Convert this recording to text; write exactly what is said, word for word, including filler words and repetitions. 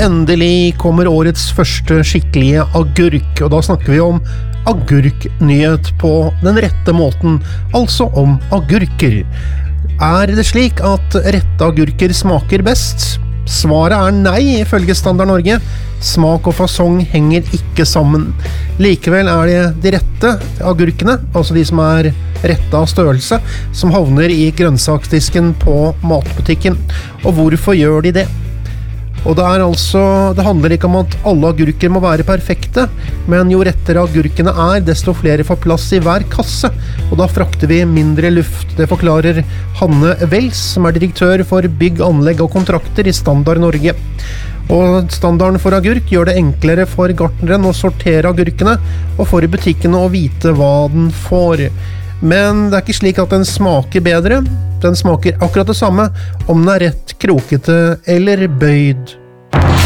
Endelig kommer årets første skikkelige agurk, og da snakker vi om agurknyhet på den rette måten, altså om agurker. Er det slik at rette agurker smaker best? Svaret er nei, ifølge Standard Norge. Smak og fasong henger ikke sammen. Likevel er det de rette agurkene, altså de som er rette av størrelse, som havner i grønnsaksdisken på matbutikken. Og hvorfor gjør de det? Og det er altså, det handler ikke om at alle agurker må være perfekte, men jo rettere agurkene er, desto flere får plass i hver kasse, og da frakter vi mindre luft. Det forklarer Hanne Wels, som er direktør for bygg, anlegg og kontrakter i Standard Norge. Og standarden for agurk gjør det enklere for gartneren å sortere agurkene, og for butikkene å vite hva den får. Men det er ikke slik at den smaker bedre. Den smaker akkurat det samme om den er rett krokete eller bøyd.